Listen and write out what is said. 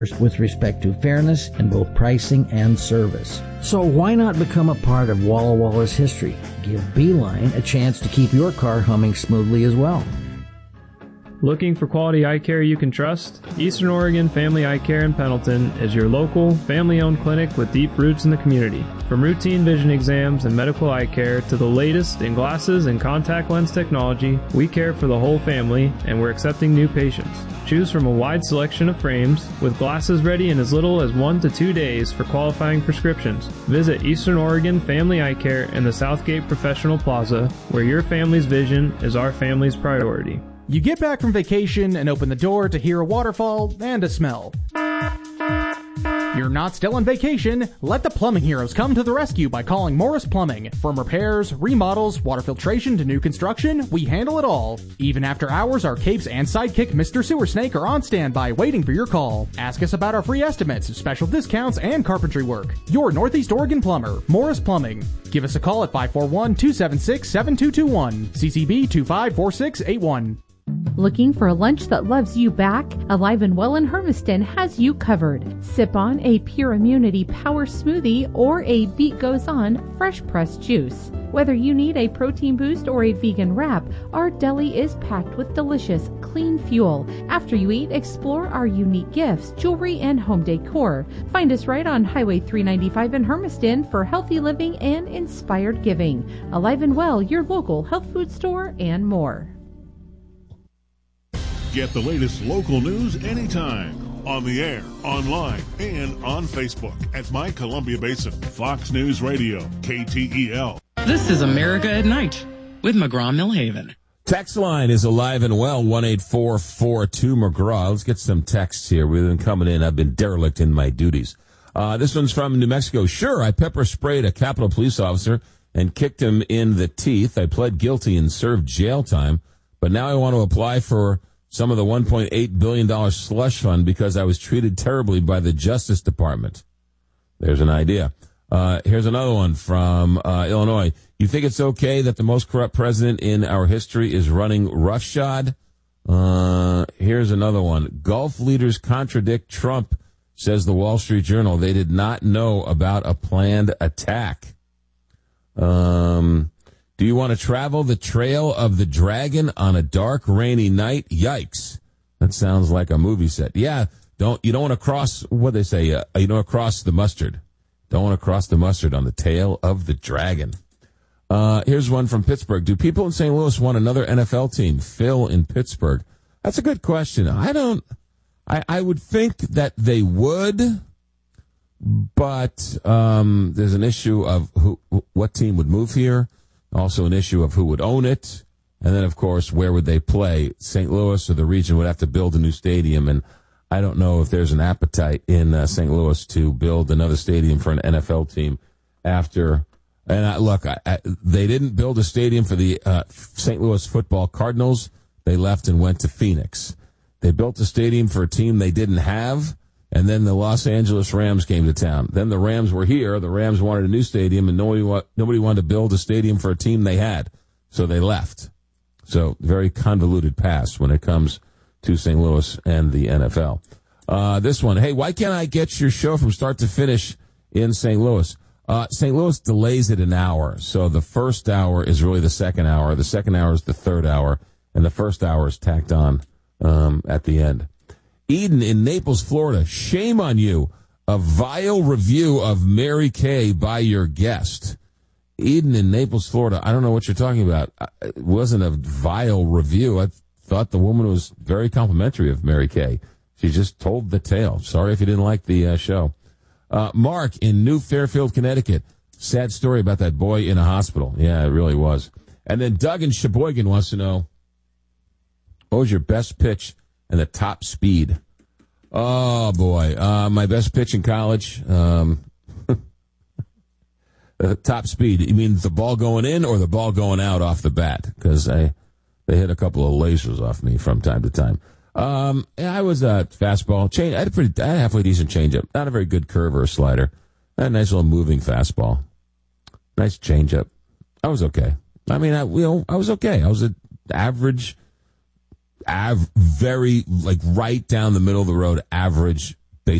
with respect to fairness in both pricing and service. So why not become a part of Walla Walla's history? Give Beeline a chance to keep your car humming smoothly as well. Looking for quality eye care you can trust? Eastern Oregon Family Eye Care in Pendleton is your local, family-owned clinic with deep roots in the community. From routine vision exams and medical eye care to the latest in glasses and contact lens technology, we care for the whole family, and we're accepting new patients. Choose from a wide selection of frames, with glasses ready in as little as 1 to 2 days for qualifying prescriptions. Visit Eastern Oregon Family Eye Care in the Southgate Professional Plaza, where your family's vision is our family's priority. You get back from vacation and open the door to hear a waterfall and a smell. You're not still on vacation. Let the plumbing heroes come to the rescue by calling Morris Plumbing. From repairs, remodels, water filtration to new construction, we handle it all. Even after hours, our capes and sidekick Mr. Sewer Snake are on standby waiting for your call. Ask us about our free estimates, special discounts, and carpentry work. Your Northeast Oregon plumber, Morris Plumbing. Give us a call at 541-276-7221. CCB 254681. Looking for a lunch that loves you back? Alive and Well in Hermiston has you covered. Sip on a Pure Immunity Power Smoothie or a Beat Goes On fresh pressed juice. Whether you need a protein boost or a vegan wrap, our deli is packed with delicious, clean fuel. After you eat, explore our unique gifts, jewelry, and home decor. Find us right on Highway 395 in Hermiston for healthy living and inspired giving. Alive and Well, your local health food store, and more. Get the latest local news anytime. On the air, online, and on Facebook at My Columbia Basin. Fox News Radio, KTEL. This is America at Night with McGraw-Millhaven. Text line is alive and well, 18442-McGraw. Let's get some texts here. We've been coming in. I've been derelict in my duties. This one's from New Mexico. Sure, I pepper sprayed a Capitol police officer and kicked him in the teeth. I pled guilty and served jail time, but now I want to apply for some of the $1.8 billion slush fund because I was treated terribly by the Justice Department. There's an idea. Here's another one from Illinois. You think it's okay that the most corrupt president in our history is running roughshod? Here's another one. Gulf leaders contradict Trump, says the Wall Street Journal. They did not know about a planned attack. Do you want to travel the trail of the dragon on a dark, rainy night? Yikes. That sounds like a movie set. Yeah, you don't want to cross, what they say, you don't want to cross the mustard. Don't want to cross the mustard on the tail of the dragon. Here's one from Pittsburgh. Do people in St. Louis want another NFL team? Phil in Pittsburgh. That's a good question. I would think that they would, but there's an issue of what team would move here. Also an issue of who would own it. And then, of course, where would they play? St. Louis or the region would have to build a new stadium. And I don't know if there's an appetite in St. Louis to build another stadium for an NFL team after. And they didn't build a stadium for the St. Louis football Cardinals. They left and went to Phoenix. They built a stadium for a team they didn't have. And then the Los Angeles Rams came to town. Then the Rams were here. The Rams wanted a new stadium, and nobody wanted to build a stadium for a team they had. So they left. So very convoluted past when it comes to St. Louis and the NFL. This one, hey, why can't I get your show from start to finish in St. Louis? St. Louis delays it an hour. So the first hour is really the second hour. The second hour is the third hour. And the first hour is tacked on at the end. Eden in Naples, Florida. Shame on you. A vile review of Mary Kay by your guest. Eden in Naples, Florida. I don't know what you're talking about. It wasn't a vile review. I thought the woman was very complimentary of Mary Kay. She just told the tale. Sorry if you didn't like the show. Mark in New Fairfield, Connecticut. Sad story about that boy in a hospital. Yeah, it really was. And then Doug in Sheboygan wants to know, what was your best pitch and the top speed? Oh, boy. My best pitch in college, top speed. You mean the ball going in or the ball going out off the bat? Because they hit a couple of lasers off me from time to time. I was a fastball. I had a halfway decent changeup. Not a very good curve or a slider. I had a nice little moving fastball. Nice changeup. I was okay. I mean, I was okay. I was an average, very, like, right down the middle of the road, average